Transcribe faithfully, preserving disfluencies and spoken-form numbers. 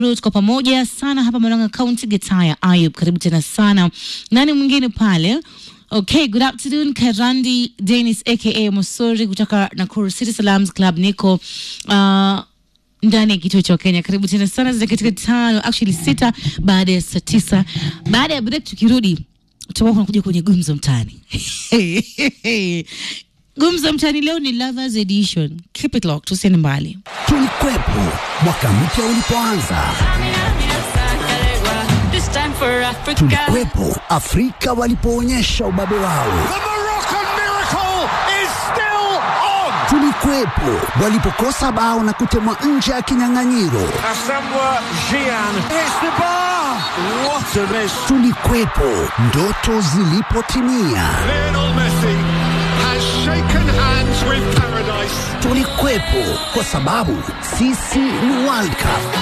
Tuko pamoja sana hapa Murang'a County. Getaya Ayub, karibu tena sana. Nani mwingine pale? Okay, good afternoon Karandi Dennis aka Mosori kutoka Nakuru City Salams Club. Niko uh, ndani ya kituo cha Kenya. Karibu tena sana. Zile katika tano, actually sita baada ya saa tisa. Baada ya break tukirudi tutakuwa tunakuja kwenye gumzo mtaani. Gumzo mtaani leo ni Lovers Edition. Keep it locked, tusiende mbali. Tulikwepo mwaka mpya ulipoanza. Tulikwepo Afrika walipoonyesha ubabe wao. The Moroccan miracle is still on. Tulikwepo walipokosa bao na kutemwa nje ya kinyang'anyiro. Asamoah Gyan hits the bar. What a miss. Tulikwepo ndoto zilipotimia. Lionel Messi has shaken hands with paradise. Tulikwepo kwa sababu sisi ni World Cup.